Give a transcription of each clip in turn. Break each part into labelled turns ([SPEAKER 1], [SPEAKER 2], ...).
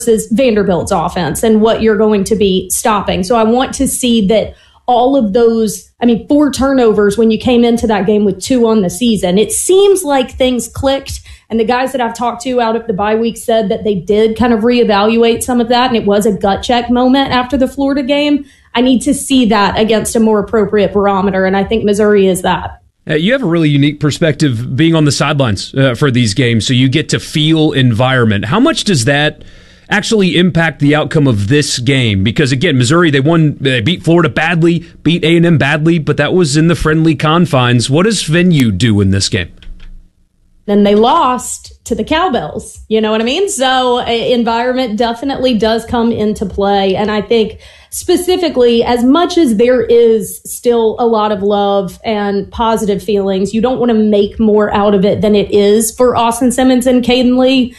[SPEAKER 1] Vanderbilt's offense and what you're going to be stopping. So I want to see that all of those, 4 turnovers when you came into that game with 2 on the season. It seems like things clicked, and the guys that I've talked to out of the bye week said that they did kind of reevaluate some of that, and it was a gut check moment after the Florida game. I need to see that against a more appropriate barometer, and I think Missouri is that.
[SPEAKER 2] You have a really unique perspective being on the sidelines for these games, so you get to feel environment. How much does that actually impact the outcome of this game? Because again, Missouri, they beat Florida badly, beat A&M badly, but that was in the friendly confines. What does venue do in this game?
[SPEAKER 1] Then they lost to the Cowbells. You know what I mean? So environment definitely does come into play. And I think specifically, as much as there is still a lot of love and positive feelings, you don't want to make more out of it than it is for Austin Simmons and Caden Lee.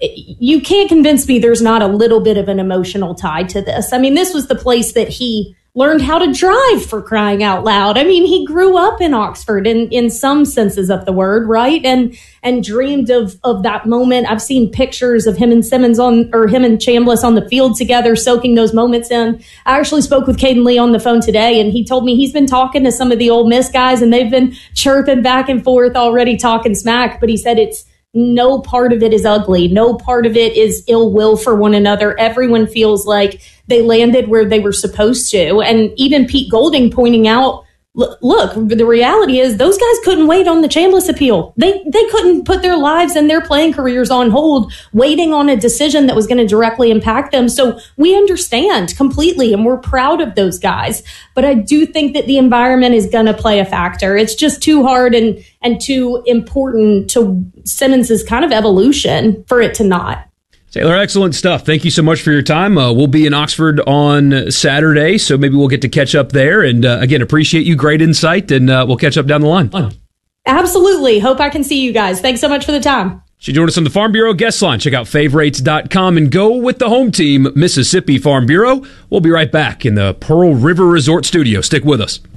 [SPEAKER 1] You can't convince me there's not a little bit of an emotional tie to this. This was the place that he learned how to drive, for crying out loud. He grew up in Oxford in some senses of the word, right? And dreamed of that moment. I've seen pictures of him and him and Chambliss on the field together, soaking those moments in. I actually spoke with Caden Lee on the phone today, and he told me he's been talking to some of the Ole Miss guys, and they've been chirping back and forth already, talking smack. But he said no part of it is ugly. No part of it is ill will for one another. Everyone feels like they landed where they were supposed to. And even Pete Golding pointing out, look, the reality is those guys couldn't wait on the Chambliss appeal. They couldn't put their lives and their playing careers on hold, waiting on a decision that was going to directly impact them. So we understand completely, and we're proud of those guys. But I do think that the environment is going to play a factor. It's just too hard and too important to Simmons' kind of evolution for it to not.
[SPEAKER 2] Taylor, excellent stuff. Thank you so much for your time. We'll be in Oxford on Saturday, so maybe we'll get to catch up there. And again, appreciate you. Great insight, and we'll catch up down the line.
[SPEAKER 1] Absolutely. Hope I can see you guys. Thanks so much for the time.
[SPEAKER 2] She joined us on the Farm Bureau guest line. Check out favorites.com and go with the home team, Mississippi Farm Bureau. We'll be right back in the Pearl River Resort Studio. Stick with us.